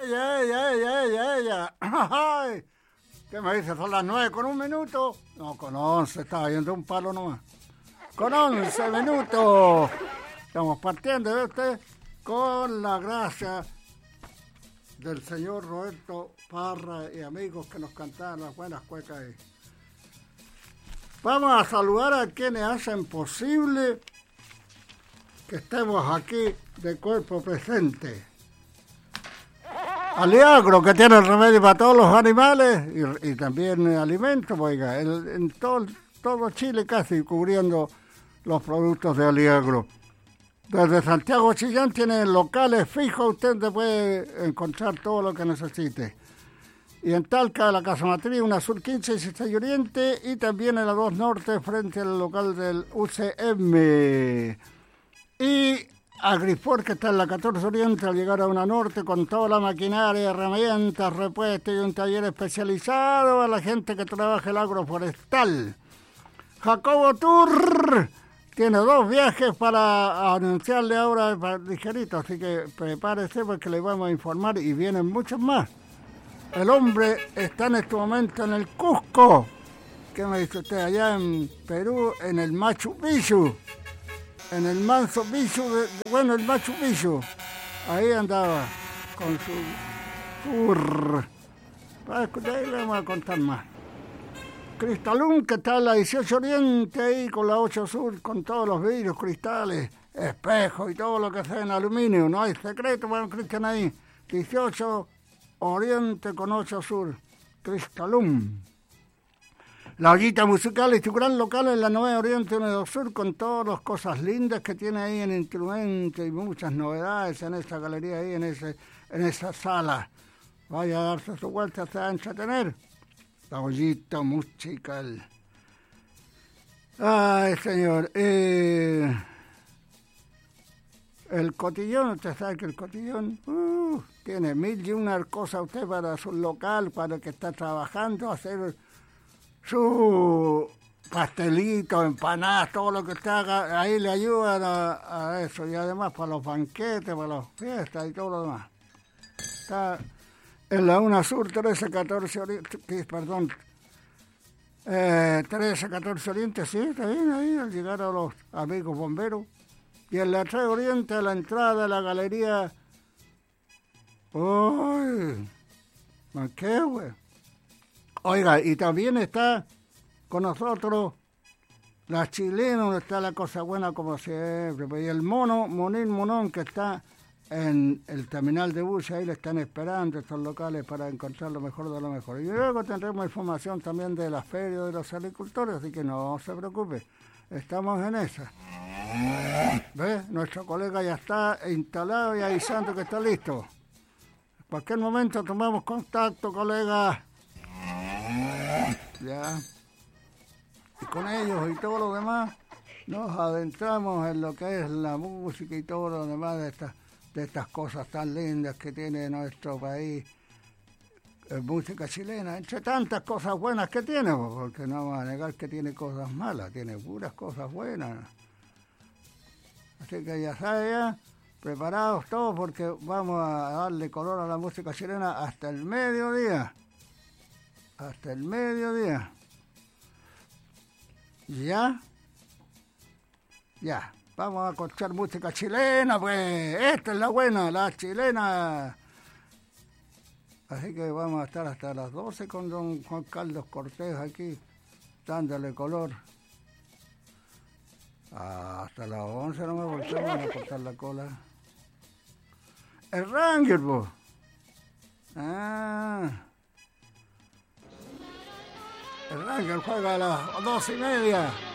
ella. Ay, ¿qué me dice? Son las 9:01. No, con 11, estaba yendo un palo nomás. Con 11 minutos. Estamos partiendo de usted con la gracia del señor Roberto Parra y amigos que nos cantaban las buenas cuecas ahí. Vamos a saludar a quienes hacen posible que estemos aquí de cuerpo presente. Aliagro, que tiene el remedio para todos los animales y también alimentos, oiga, en todo Chile casi cubriendo los productos de Aliagro. Desde Santiago Chillán tienen locales fijos, usted puede encontrar todo lo que necesite. Y en Talca, la Casa Matriz, una Sur 15 y 16 Oriente, y también en la 2 Norte, frente al local del UCM. Y Agrifor, que está en la 14 Oriente, al llegar a una Norte, con toda la maquinaria, herramientas, repuestos y un taller especializado a la gente que trabaja el agroforestal. Jacobo Tour tiene 2 viajes para anunciarle ahora ligerito, así que prepárese porque le vamos a informar y vienen muchos más. El hombre está en este momento en el Cusco. ¿Qué me dice usted? Allá en Perú, en el Machu Picchu. En el Manso Picchu, el Machu Picchu. Ahí andaba con su tour. Ahí le vamos a contar más. Cristalum, que está en la 18 Oriente, ahí con la 8 Sur, con todos los vidrios, cristales, espejos y todo lo que sea en aluminio. No hay secreto, bueno, Cristian, ahí. 18 Oriente con 8 Sur. Cristalum. La Ollita Musical y su gran local en la 9 Oriente 1 Sur, con todas las cosas lindas que tiene ahí en instrumentos y muchas novedades en esa galería ahí, en esa sala. Vaya a darse su vuelta, se va a entretener. La Ollita Musical. Ay, señor. El cotillón, usted sabe que el cotillón tiene 1001 cosas usted para su local, para el que está trabajando, hacer su pastelito, empanadas, todo lo que usted haga, ahí le ayudan a eso. Y además para los banquetes, para las fiestas y todo lo demás. Está en la 1 Sur, 13-14 Oriente, 13-14 Oriente, sí, está bien ahí, al llegar a los amigos bomberos. Y en la 3 Oriente, a la entrada de la galería. ¡Uy! ¿Qué, güey? Oiga, y también está con nosotros la chilena, donde está la cosa buena como siempre. Y el Monín Monón, que está en el terminal de buses, ahí le están esperando estos locales para encontrar lo mejor de lo mejor. Y luego tendremos información también de las ferias de los agricultores, así que no se preocupe, estamos en esa. ¿Ves? Nuestro colega ya está instalado y avisando que está listo. En cualquier momento tomamos contacto, colega. Ya. Y con ellos y todo lo demás nos adentramos en lo que es la música y todo lo demás de estas cosas tan lindas que tiene nuestro país, música chilena, entre tantas cosas buenas que tiene, porque no vamos a negar que tiene cosas malas, tiene puras cosas buenas. Así que ya saben, preparados todos porque vamos a darle color a la música chilena hasta el mediodía. Hasta el mediodía. ¿Ya? Ya. Vamos a escuchar música chilena, pues. Esta es la buena, la chilena. Así que vamos a estar hasta las 12 con don Juan Carlos Cortés aquí, dándole color. Hasta las 11 no me volvemos a cortar la cola. El Ranger, pues. El Ranger juega a las 2:30.